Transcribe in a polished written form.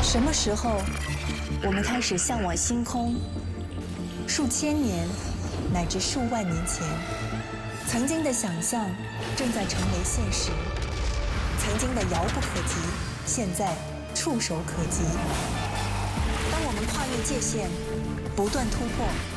什么时候，我们开始向往星空？数千年，乃至数万年前，曾经的想象正在成为现实，曾经的遥不可及，现在触手可及。当我们跨越界限，不断突破。